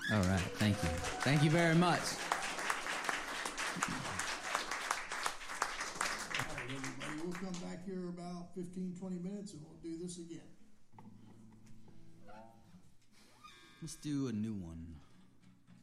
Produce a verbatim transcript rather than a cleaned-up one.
All right, thank you. Thank you very much. All right, everybody, we'll come back here about fifteen, twenty minutes and we'll do this again. Let's do a new one.